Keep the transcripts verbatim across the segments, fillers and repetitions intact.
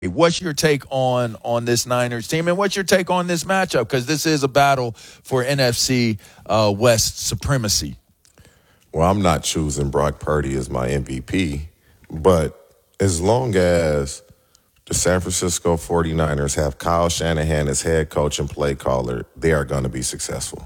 What's your take on on this Niners team, and what's your take on this matchup? Because this is a battle for N F C uh, West supremacy. Well, I'm not choosing Brock Purdy as my M V P, but as long as the San Francisco forty-niners have Kyle Shanahan as head coach and play caller, they are going to be successful.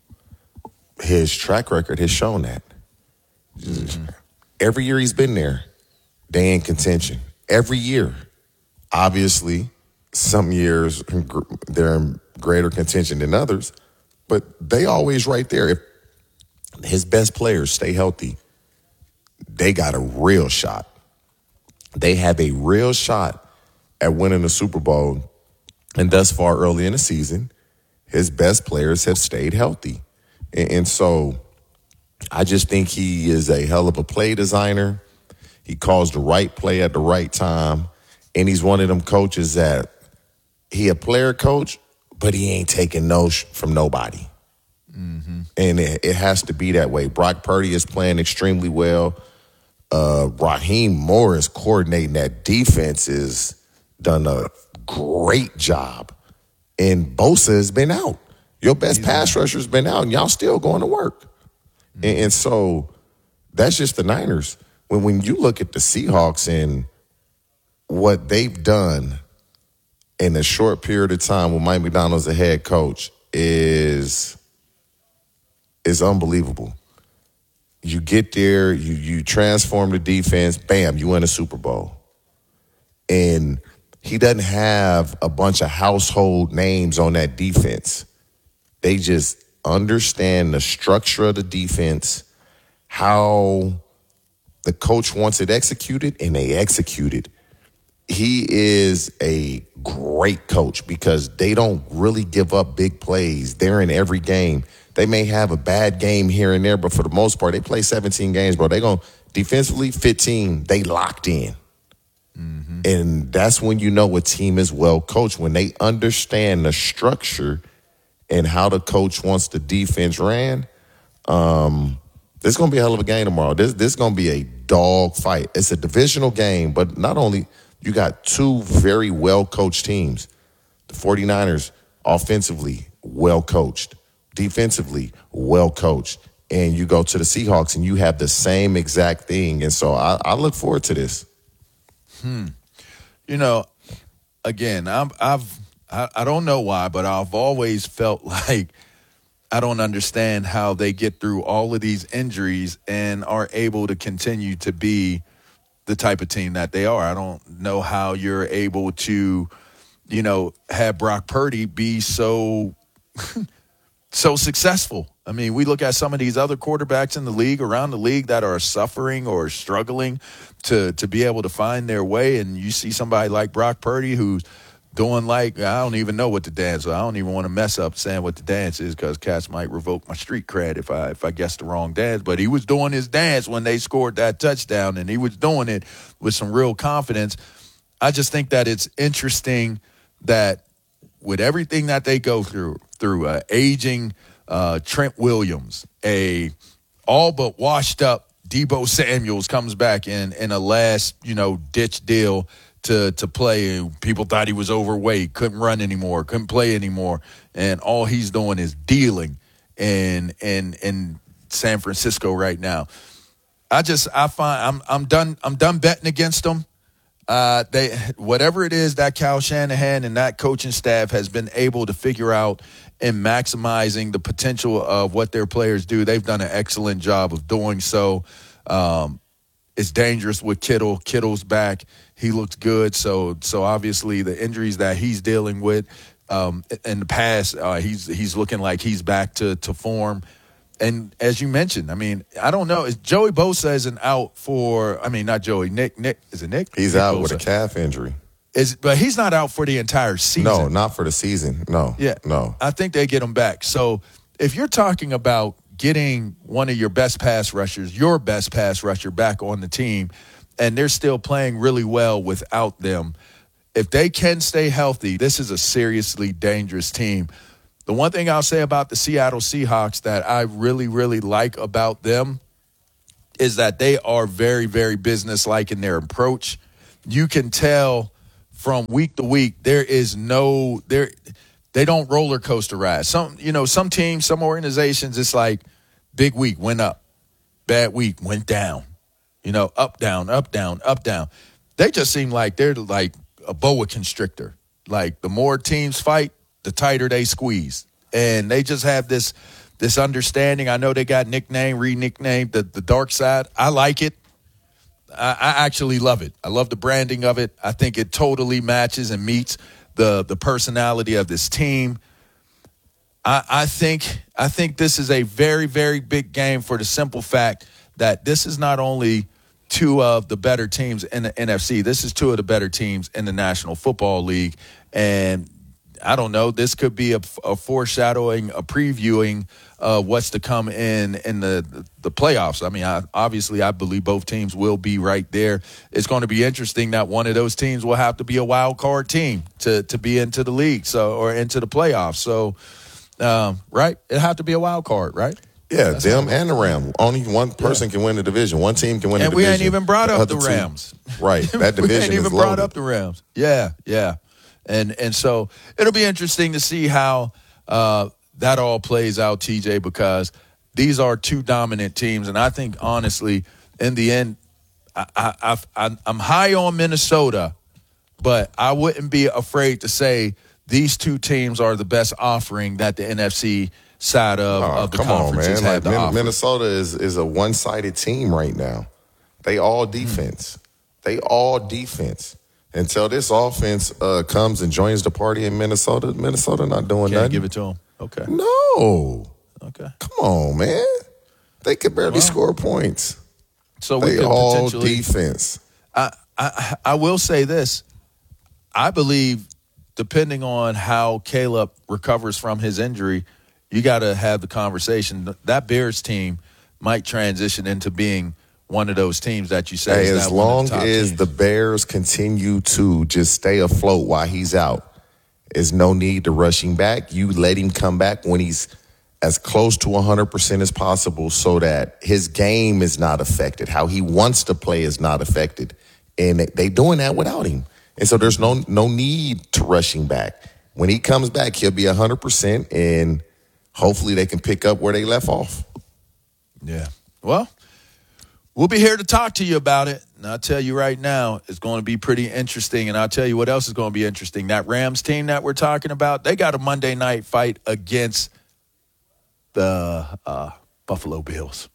His track record has shown that. Mm-hmm. Every year he's been there, they in contention. Every year. Obviously, some years they're in greater contention than others, but they always right there. If his best players stay healthy, they got a real shot. They have a real shot at winning the Super Bowl. And thus far early in the season, his best players have stayed healthy. And, and so I just think he is a hell of a play designer. He calls the right play at the right time. And he's one of them coaches that he a player coach, but he ain't taking no sh- from nobody. Mm-hmm. And it, it has to be that way. Brock Purdy is playing extremely well. Uh, Raheem Morris coordinating that defense has done a great job. And Bosa has been out. Your best he's pass right. rusher's been out, and y'all still going to work. Mm-hmm. And, and so that's just the Niners. When when you look at the Seahawks and what they've done in a short period of time with Mike McDonald's the head coach is is unbelievable. You get there, you you transform the defense, bam, you win a Super Bowl. And he doesn't have a bunch of household names on that defense. They just understand the structure of the defense, how the coach wants it executed, and they execute it. He is a great coach because they don't really give up big plays. They're in every game. They may have a bad game here and there, but for the most part, they play seventeen games, bro. They're going to defensively, fifteen, they locked in. Mm-hmm. And that's when you know a team is well coached, when they understand the structure and how the coach wants the defense ran. Um, this is going to be a hell of a game tomorrow. This, this is going to be a dog fight. It's a divisional game, but not only – you got two very well-coached teams. The forty-niners, offensively, well-coached. Defensively, well-coached. And you go to the Seahawks, and you have the same exact thing. And so I, I look forward to this. Hmm. You know, again, I'm, I've I, I don't know why, but I've always felt like I don't understand how they get through all of these injuries and are able to continue to be the type of team that they are. I don't know how you're able to, you know, have Brock Purdy be so so successful. I mean, we look at some of these other quarterbacks in the league, around the league, that are suffering or struggling to to be able to find their way, and you see somebody like Brock Purdy who's doing like, I don't even know what the dance is. I don't even want to mess up saying what the dance is because cats might revoke my street cred if I if I guess the wrong dance. But he was doing his dance when they scored that touchdown, and he was doing it with some real confidence. I just think that it's interesting that with everything that they go through, through uh, aging uh, Trent Williams, a all but washed up Deebo Samuels comes back in in a last, you know, ditch deal to to play. People thought he was overweight, couldn't run anymore, couldn't play anymore, and all he's doing is dealing in in in San Francisco right now. I just I find I'm I'm done I'm done betting against them. Uh, they whatever it is that Kyle Shanahan and that coaching staff has been able to figure out in maximizing the potential of what their players do, they've done an excellent job of doing so. Um, it's dangerous with Kittle. Kittle's back. He looks good. So so obviously the injuries that he's dealing with um, in the past, uh, he's he's looking like he's back to to form. And as you mentioned, I mean, I don't know. Is Joey Bosa isn't out for? I mean, not Joey. Nick. Nick is it Nick? He's Nick out Bosa. with a calf injury. Is but he's not out for the entire season. No, not for the season. No. Yeah. No. I think they get him back. So if you're talking about getting one of your best pass rushers, your best pass rusher back on the team, and they're still playing really well without them, if they can stay healthy, this is a seriously dangerous team. The one thing I'll say about the Seattle Seahawks that I really, really like about them is that they are very, very businesslike in their approach. You can tell from week to week, there is no there. They don't roller coaster ride. Some you know some teams, some organizations, it's like big week went up, bad week went down. You know, up down, up down, up down. They just seem like they're like a boa constrictor. Like the more teams fight, the tighter they squeeze, and they just have this this understanding. I know they got nicknamed, re-nicknamed the the dark side. I like it. I, I actually love it. I love the branding of it. I think it totally matches and meets the the personality of this team. I, I think I think this is a very, very big game for the simple fact that this is not only two of the better teams in the N F C. This is two of the better teams in the National Football League. And I don't know, this could be a, a foreshadowing, a previewing of what's to come in in the, the playoffs. I mean, I, obviously, I believe both teams will be right there. It's going to be interesting that one of those teams will have to be a wild card team to, to be into the league so or into the playoffs. So, um, right, it have to be a wild card, right? Yeah, That's them and the Rams. Only one person yeah. can win the division. One team can win and the division. And we ain't even brought up the, the Rams. Team. Right, that division we ain't even is brought loaded. up the Rams. Yeah, yeah. And and so it'll be interesting to see how uh, that all plays out, T J, because these are two dominant teams. And I think, honestly, in the end, I, I, I, I'm high on Minnesota, but I wouldn't be afraid to say these two teams are the best offering that the N F C side of, oh, of the come conferences on, man. have Like, to offer. Minnesota is, is a one-sided team right now. They all defense. Mm. They all defense. Until this offense uh, comes and joins the party in Minnesota, Minnesota not doing Can't nothing. give it to them. Okay. No. Okay. Come on, man. They could barely well, score points. So they we all potentially, defense. I, I I will say this. I believe, depending on how Caleb recovers from his injury, you got to have the conversation. That Bears team might transition into being one of those teams that you say hey, is as not long one of the top as teams. The Bears continue to just stay afloat while he's out, there's no need to rush him back. You let him come back when he's as close to one hundred percent as possible so that his game is not affected. How he wants to play is not affected. And they doing that without him. And so there's no no need to rush him back. When he comes back, he'll be one hundred percent, and hopefully they can pick up where they left off. Yeah. Well, we'll be here to talk to you about it. And I'll tell you right now, it's going to be pretty interesting. And I'll tell you what else is going to be interesting. That Rams team that we're talking about, they got a Monday night fight against the uh, Buffalo Bills.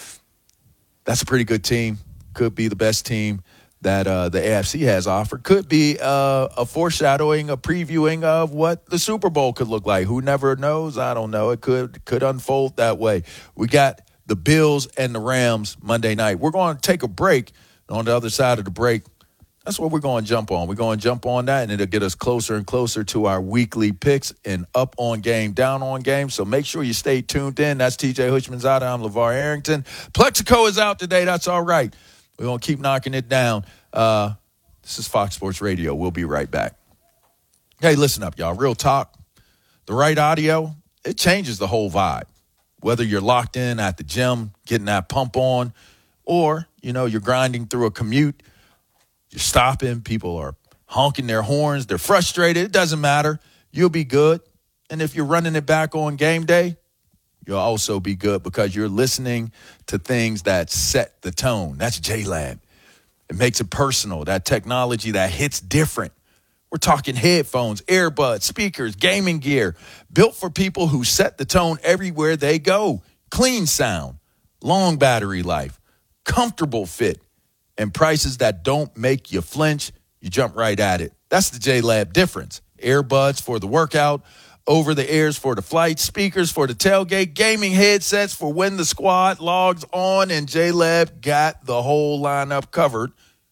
That's a pretty good team. Could be the best team that uh, the A F C has offered. Could be uh, a foreshadowing, a previewing of what the Super Bowl could look like. Who never knows? I don't know. It could could unfold that way. We got the Bills and the Rams Monday night. We're going to take a break. On the other side of the break, that's what we're going to jump on. We're going to jump on that, and it'll get us closer and closer to our weekly picks and up on game, down on game. So make sure you stay tuned in. That's T J Hushmanzada. I'm LeVar Arrington. Plexico is out today. That's all right. We're going to keep knocking it down. Uh, this is Fox Sports Radio. We'll be right back. Hey, listen up, y'all. Real talk. The right audio, it changes the whole vibe. Whether you're locked in at the gym, getting that pump on, or, you know, you're grinding through a commute, you're stopping, people are honking their horns, they're frustrated, it doesn't matter. You'll be good. And if you're running it back on game day, you'll also be good because you're listening to things that set the tone. That's J-Lab. It makes it personal, that technology that hits different. We're talking headphones, earbuds, speakers, gaming gear, built for people who set the tone everywhere they go. Clean sound, long battery life, comfortable fit, and prices that don't make you flinch. You jump right at it. That's the J-Lab difference. Earbuds for the workout, over-the-airs for the flight, speakers for the tailgate, gaming headsets for when the squad logs on, and J-Lab got the whole lineup covered.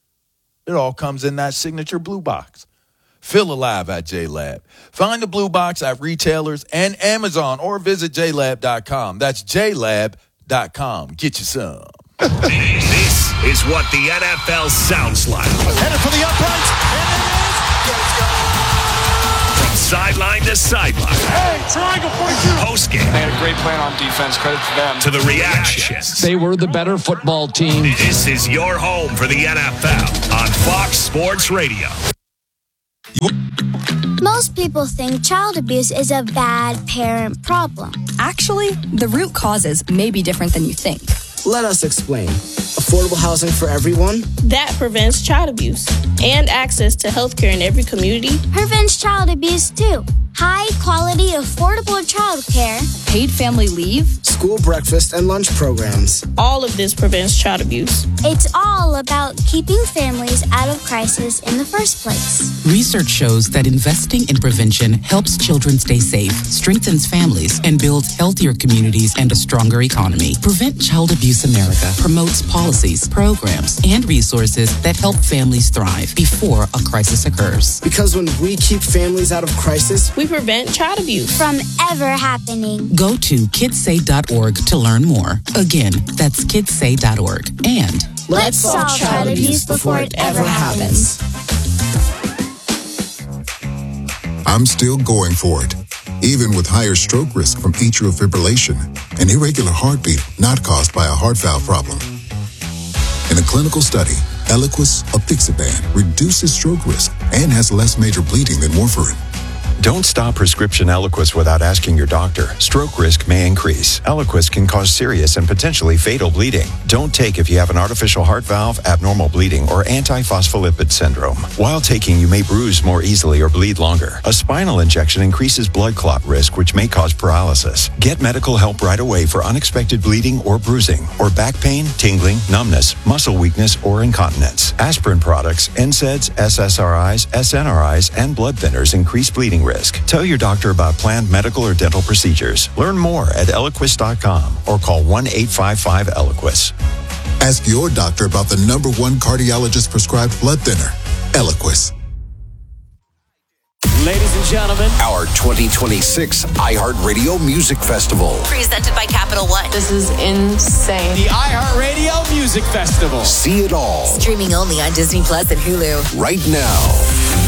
It all comes in that signature blue box. Feel alive at J-Lab. Find the blue box at retailers and Amazon or visit j lab dot com. That's j lab dot com. Get you some. This is what the N F L sounds like. Headed for the uprights, and it is. Let's go! From sideline to sideline. Hey, triangle forty-two. Postgame. They had a great plan on defense. Credit to them. To the reactions. They were the better football team. This is your home for the N F L on Fox Sports Radio. Most people think child abuse is a bad parent problem. Actually, the root causes may be different than you think. Let us explain. Affordable housing for everyone? That prevents child abuse. And access to health care in every community prevents child abuse too. High quality, affordable child care. Paid family leave. School breakfast and lunch programs. All of this prevents child abuse. It's all about keeping families out of crisis in the first place. Research shows that investing in prevention helps children stay safe, strengthens families, and builds healthier communities and a stronger economy. Prevent Child Abuse America promotes policies, programs, and resources that help families thrive before a crisis occurs. Because when we keep families out of crisis, we prevent child abuse from ever happening. Go to kids say dot org to learn more. Again, that's kids say dot org. And let's solve child abuse before it ever happens. I'm still going for it, even with higher stroke risk from atrial fibrillation, an irregular heartbeat not caused by a heart valve problem. In a clinical study, Eliquis apixaban reduces stroke risk and has less major bleeding than warfarin. Don't stop prescription Eliquis without asking your doctor. Stroke risk may increase. Eliquis can cause serious and potentially fatal bleeding. Don't take if you have an artificial heart valve, abnormal bleeding, or antiphospholipid syndrome. While taking, you may bruise more easily or bleed longer. A spinal injection increases blood clot risk, which may cause paralysis. Get medical help right away for unexpected bleeding or bruising, or back pain, tingling, numbness, muscle weakness, or incontinence. Aspirin products, N SAIDs, S S R Is, S N R Is, and blood thinners increase bleeding risk. Tell your doctor about planned medical or dental procedures. Learn more at Eliquis dot com or call one eight five five Eliquis. Ask your doctor about the number one cardiologist prescribed blood thinner, Eliquis. Ladies and gentlemen, our twenty twenty-six iHeartRadio Music Festival. Presented by Capital One. This is insane. The iHeartRadio Music Festival. See it all. Streaming only on Disney Plus and Hulu. Right now.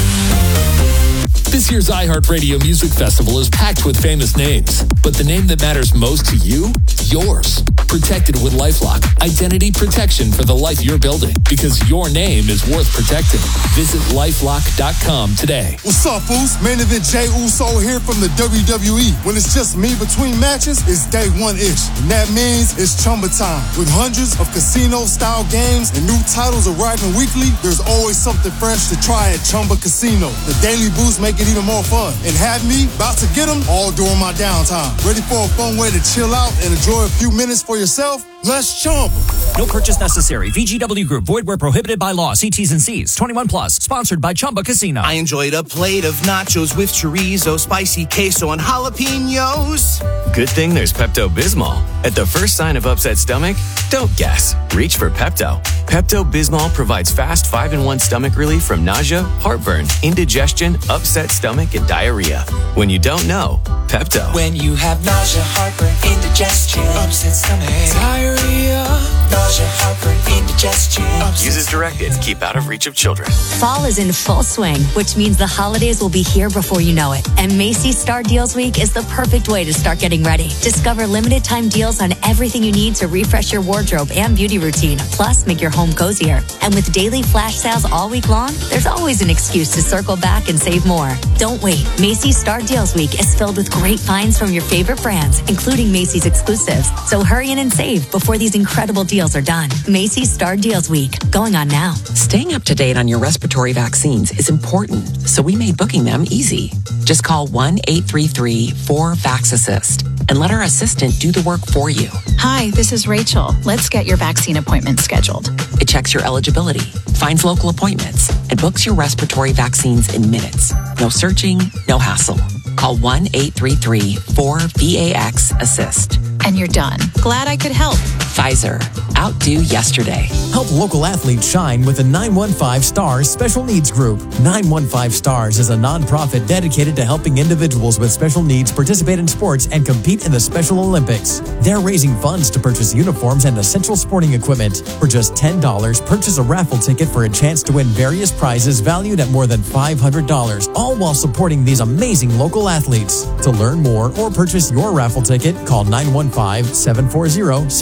This year's iHeartRadio Music Festival is packed with famous names, but the name that matters most to you, yours. Protected with LifeLock, identity protection for the life you're building, because your name is worth protecting. Visit lifelock dot com today. What's up, fools? Main event Jey Uso here from the W W E. When it's just me between matches, it's day one-ish. And that means it's Chumba time. With hundreds of casino-style games and new titles arriving weekly, there's always something fresh to try at Chumba Casino. The daily boosts make it even more fun. And have me about to get them all during my downtime. Ready for a fun way to chill out and enjoy a few minutes for yourself? Let's Chumba. No purchase necessary. V G W Group. Void where prohibited by law. See T's and C's. twenty-one plus. Sponsored by Chumba Casino. I enjoyed a plate of nachos with chorizo, spicy queso, and jalapenos. Good thing there's Pepto-Bismol. At the first sign of upset stomach, don't guess. Reach for Pepto. Pepto-Bismol provides fast five in one stomach relief from nausea, heartburn, indigestion, upset stomach, and diarrhea. When you don't know, Pepto. When you have nausea, heartburn, indigestion, upset stomach, diarrhea, nausea, heartburn, indigestion. Use as directed. Keep out of reach of children. Fall is in full swing, which means the holidays will be here before you know it. And Macy's Star Deals Week is the perfect way to start getting ready. Discover limited time deals on everything you need to refresh your wardrobe and beauty routine, plus make your home cozier. And with daily flash sales all week long, there's always an excuse to circle back and save more. Don't wait. Macy's Star Deals Week is filled with great finds from your favorite brands, including Macy's exclusives. So hurry in and save before these incredible deals are done. Macy's Star Deals Week, going on now. Staying up to date on your respiratory vaccines is important, so we made booking them easy. Just call one eight three three four VAX-ASSIST and let our assistant do the work for you. Hi, this is Rachel. Let's get your vaccine appointment scheduled. It checks your eligibility, finds local appointments, and books your respiratory vaccines in minutes. No searching, no hassle. Call one eight three three four VAX-ASSIST. And you're done. Glad I could help. Pfizer. Outdo yesterday. Help local athletes shine with the nine one five Stars Special Needs Group. nine one five Stars is a nonprofit dedicated to helping individuals with special needs participate in sports and compete in the Special Olympics. They're raising funds to purchase uniforms and essential sporting equipment. For just ten dollars, purchase a raffle ticket for a chance to win various prizes valued at more than five hundred dollars, all while supporting these amazing local athletes. To learn more or purchase your raffle ticket, call nine one five, seven four zero, six six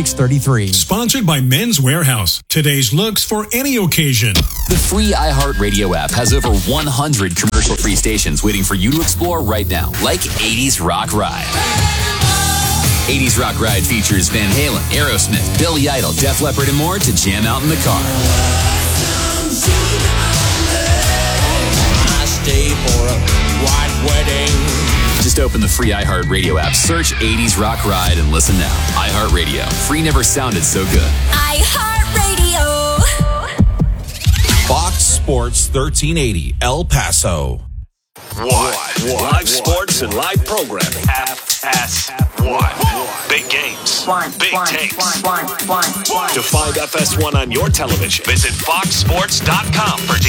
six three three. Sponsored by Men's Warehouse. Today's looks for any occasion. The free iHeartRadio app has over one hundred commercial-free stations waiting for you to explore right now, like eighties Rock Ride. eighties Rock Ride features Van Halen, Aerosmith, Billy Idol, Def Leppard, and more to jam out in the car. I stay for a white wedding. Just open the free iHeartRadio app, search eighties Rock Ride, and listen now. iHeartRadio. Free never sounded so good. iHeartRadio. Fox Sports thirteen eighty, El Paso. What? Live sports and live programming. F S one. Big games. One, Big one, takes. one, one, one, one. To find F S one on your television, visit fox sports dot com for